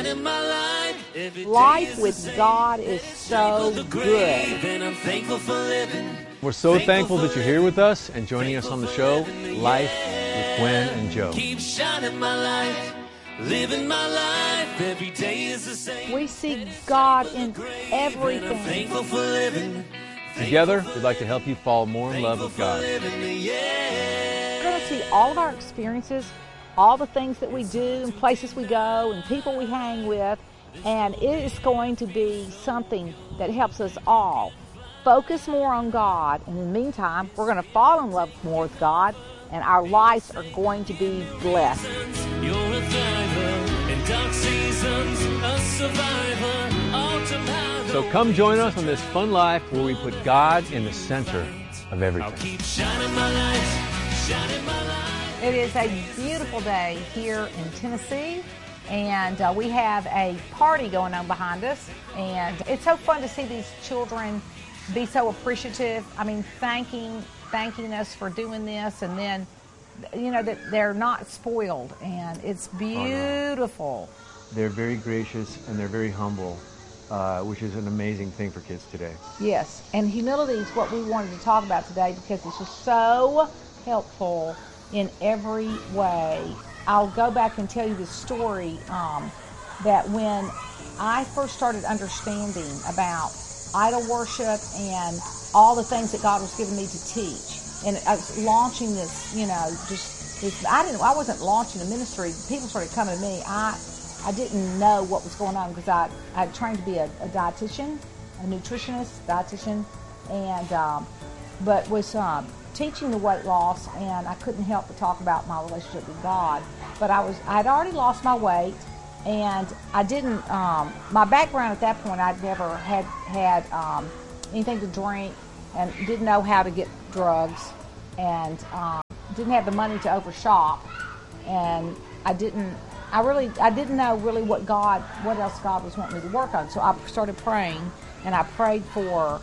Life with God is so good. We're so thankful that you're here with us and joining us on the show, Life with Gwen and Joe. Keep shining my light, living my life, every day is the same. We see God in everything. Thankful for living. Together, we'd like to help you fall more in love with God. You're going to see all of our experiences, all the things that we do and places we go and people we hang with, and it is going to be something that helps us all focus more on God. And in the meantime, we're going to fall in love more with God, and our lives are going to be blessed. You're a thriver in dark seasons, a survivor, ultimate. So come join us on this fun life where we put God in the center of everything. I'll keep shining my light, shining my light. It is a beautiful day here in Tennessee, and we have a party going on behind us, and it's so fun to see these children be so appreciative. I mean, thanking us for doing this, and then, you know, that they're not spoiled, and it's beautiful. They're very gracious and they're very humble, which is an amazing thing for kids today. Yes, and humility is what we wanted to talk about today because it's just so helpful in every way. I'll go back and tell you the story that when I first started understanding about idol worship and all the things that God was giving me to teach, and I was launching this, you know, just this. I wasn't launching a ministry. People started coming to me. I didn't know what was going on because I trained to be a dietitian, a nutritionist, dietitian, and but was teaching the weight loss, and I couldn't help but talk about my relationship with God. But I'd already lost my weight, and I didn't. My background at that point, I'd never had anything to drink, and didn't know how to get drugs, and didn't have the money to overshop, and I didn't know really what else God was wanting me to work on. So I started praying, and I prayed for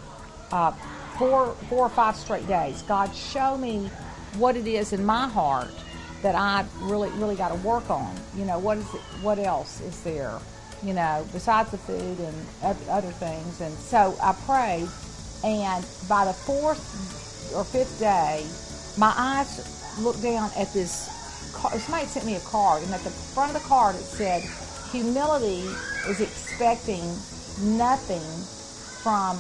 4 or 5 straight days. God, show me what it is in my heart that I really got to work on. You know, what else is there, you know, besides the food and other things. And so I prayed, and by the 4th or 5th day, my eyes looked down at this card. Somebody sent me a card, and at the front of the card it said, humility is expecting nothing from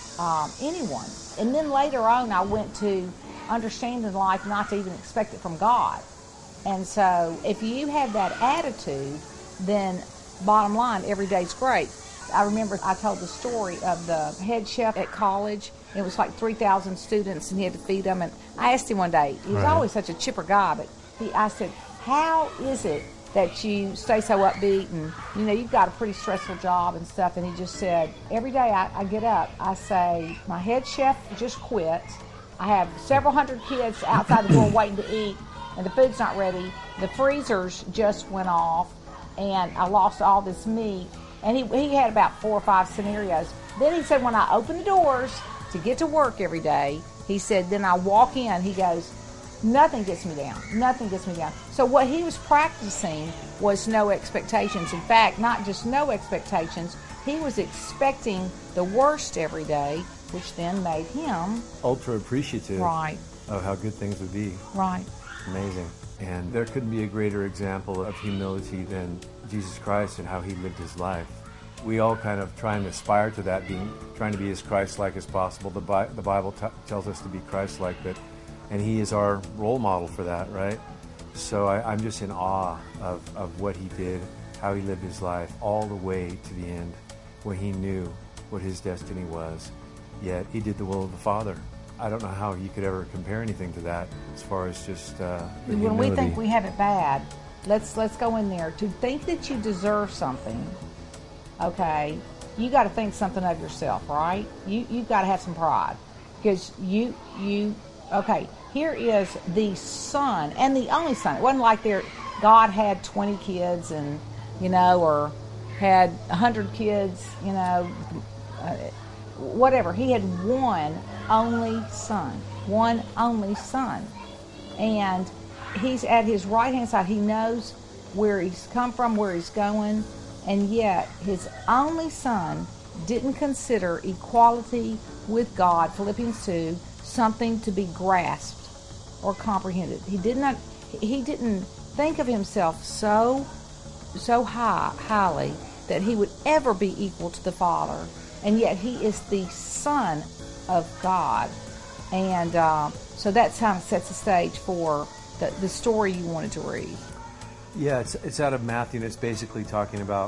anyone. And then later on, I went to understanding life not to even expect it from God. And so if you have that attitude, then bottom line, every day's great. I remember I told the story of the head chef at college. It was like 3,000 students, and he had to feed them. And I asked him one day, he was always such a chipper guy, but I said, how is it that you stay so upbeat, and you know, you've got a pretty stressful job and stuff? And he just said, every day I get up, I say, my head chef just quit. I have several hundred kids outside the door waiting to eat, and the food's not ready. The freezers just went off, and I lost all this meat. And he had about 4 or 5 scenarios. Then he said, when I open the doors to get to work every day, he said, then I walk in, he goes, nothing gets me down. Nothing gets me down. So what he was practicing was no expectations. In fact, not just no expectations, he was expecting the worst every day, which then made him Ultra appreciative right of how good things would be. Right. Amazing. And there couldn't be a greater example of humility than Jesus Christ and how he lived his life. We all kind of try and aspire to that, trying to be as Christ-like as possible. The Bible tells us to be Christ-like, and he is our role model for that, right? So I'm just in awe of what he did, how he lived his life, all the way to the end, when he knew what his destiny was. Yet he did the will of the Father. I don't know how you could ever compare anything to that as far as just the humility. When we think we have it bad, let's go in there. To think that you deserve something, okay, you got to think something of yourself, right? You've got to have some pride, because okay, here is the son, and the only son. It wasn't like God had 20 kids, and or had 100 kids, whatever. He had one only son, and he's at his right hand side. He knows where he's come from, where he's going, and yet his only son didn't consider equality with God, Philippians 2, something to be grasped or comprehended. He didn't think of himself so highly that he would ever be equal to the Father, and yet he is the Son of God. And so that kind of sets the stage for the story you wanted to read. Yeah, it's out of Matthew, and it's basically talking about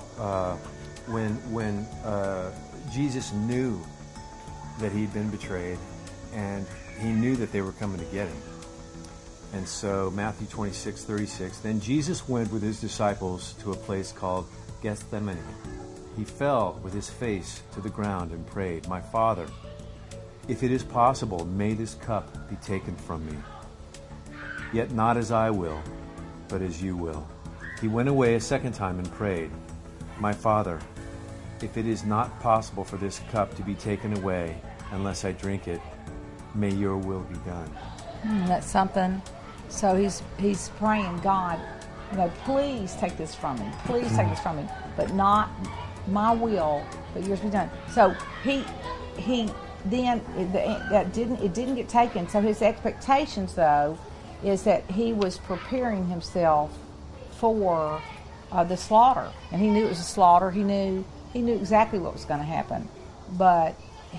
when Jesus knew that he'd been betrayed, and he knew that they were coming to get him. And so Matthew 26:36, then Jesus went with his disciples to a place called Gethsemane. He fell with his face to the ground and prayed, "My Father, if it is possible, may this cup be taken from me. Yet not as I will, but as you will." He went away a second time and prayed, "My Father, if it is not possible for this cup to be taken away unless I drink it, may your will be done." That's something. So he's praying, God, please take this from me. Please take this from me. But not my will, but yours be done. So he then it didn't get taken. So his expectations, though, is that he was preparing himself for the slaughter, and he knew it was a slaughter. He knew exactly what was going to happen, but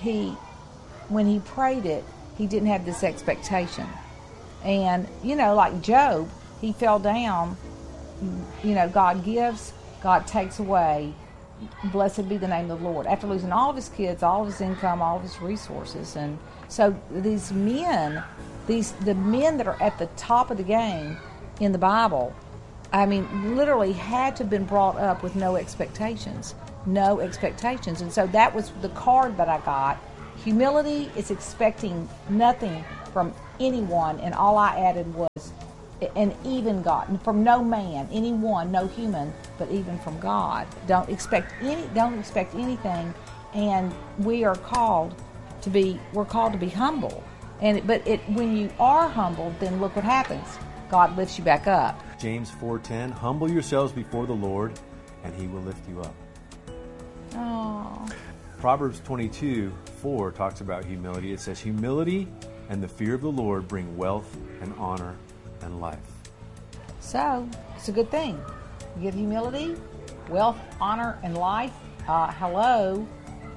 when he prayed it, he didn't have this expectation. And like Job, he fell down. God gives, God takes away. Blessed be the name of the Lord. After losing all of his kids, all of his income, all of his resources, and so these men, the men that are at the top of the game in the Bible, I mean, literally had to have been brought up with no expectations. And so that was the card that I got. Humility is expecting nothing from anyone, and all I added was an even God, from no man, anyone, no human, but even from God. Don't expect anything, and we're called to be humble. But when you are humbled, then look what happens. God lifts you back up. James 4:10, humble yourselves before the Lord, and he will lift you up. Oh. Proverbs 22:4 talks about humility. It says, humility and the fear of the Lord bring wealth and honor and life. So, it's a good thing. You get humility, wealth, honor, and life. Hello.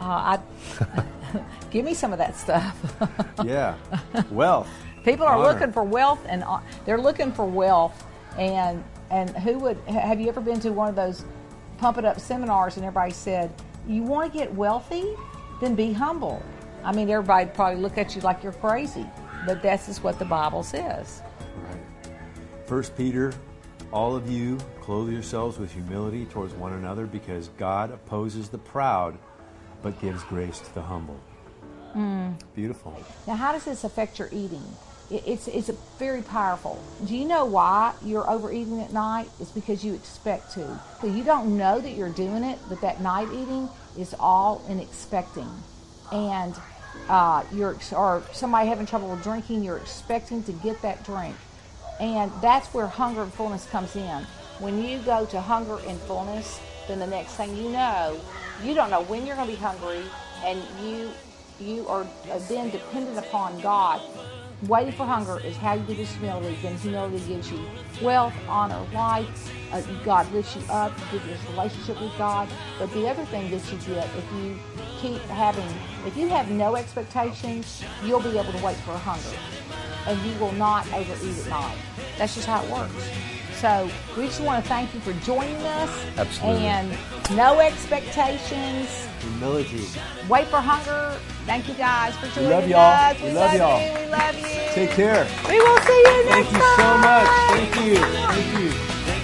Give me some of that stuff. Yeah. Wealth. People are honor. looking for wealth, and they're looking for wealth. And have you ever been to one of those Pump It Up seminars and everybody said, you want to get wealthy? Then be humble. I mean, everybody probably look at you like you're crazy, but that's just what the Bible says. Right. 1 Peter, all of you clothe yourselves with humility towards one another, because God opposes the proud, but gives grace to the humble. Beautiful. Now, how does this affect your eating? It's very powerful. Do you know why you're overeating at night? It's because you expect to. So you don't know that you're doing it, but that night eating is all in expecting. And or somebody having trouble with drinking, you're expecting to get that drink. And that's where hunger and fullness comes in. When you go to hunger and fullness, then the next thing you know, you don't know when you're going to be hungry, and you are then dependent upon God. Waiting for hunger is how you get this humility. Then humility gives you wealth, honor, life. God lifts you up, gives you this relationship with God. But the other thing that you get, if you have no expectations, you'll be able to wait for a hunger. And you will not overeat at night. That's just how it works. So we just want to thank you for joining us. Absolutely. And no expectations. Humility. Wait for hunger. Thank you guys for joining love us. y'all. We We love y'all. you. We love you. Take care. We will see you next Thank you time. so much. Thank you. Thank you.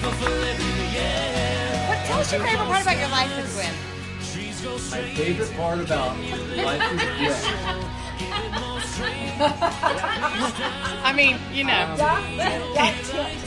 Tell us your favorite part about your life with Gwen. My favorite part about life is I mean, you know. Don't